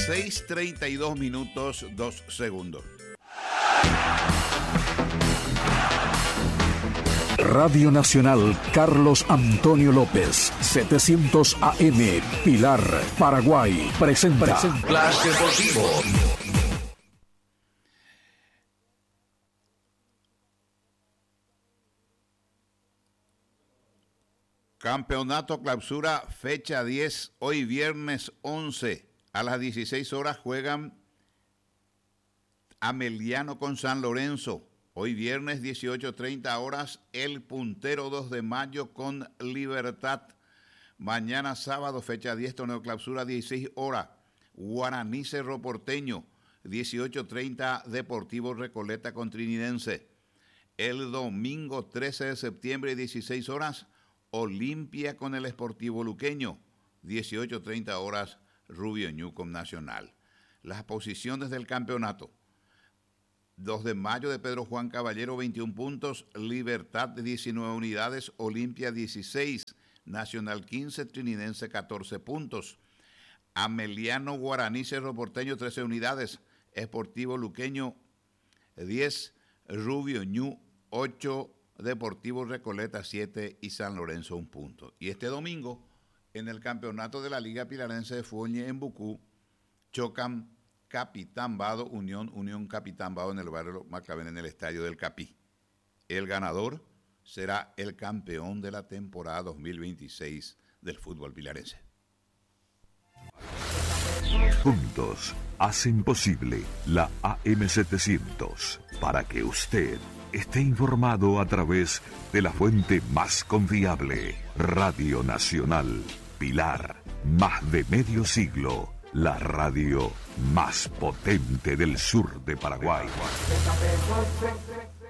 6:32 minutos, 2 segundos. Radio Nacional Carlos Antonio López, 700 AM, Pilar, Paraguay, presenta Flash Deportivo. Campeonato Clausura, fecha 10, hoy viernes 11, a las 16 horas juegan Ameliano con San Lorenzo. Hoy viernes 18:30 horas, el puntero 2 de mayo con Libertad. Mañana sábado, fecha 10, torneo Clausura, 16 horas, Guaraní Cerro Porteño, 18:30 Deportivo Recoleta con Trinidense. El domingo 13 de septiembre, 16 horas, Olimpia con el Sportivo Luqueño, 18:30 horas, Rubio Ñu con Nacional. Las posiciones del campeonato: 2 de mayo de Pedro Juan Caballero, 21 puntos, Libertad de 19 unidades, Olimpia 16, Nacional 15, Trinidense 14 puntos. Ameliano Guaraní Cerro Porteño 13 unidades, Sportivo Luqueño 10, Rubio Ñu 8, Deportivo Recoleta 7 y San Lorenzo 1 punto. Y este domingo, en el campeonato de la Liga Pilarense de Fútbol en Bucú, chocan Capitán Vado, Unión Capitán Vado en el barrio Macabén, en el estadio del Capí. El ganador será el campeón de la temporada 2026 del fútbol pilarense. Juntos hacen posible la AM700 para que usted esté informado a través de la fuente más confiable, Radio Nacional Pilar. Más de medio siglo, la radio más potente del sur de Paraguay.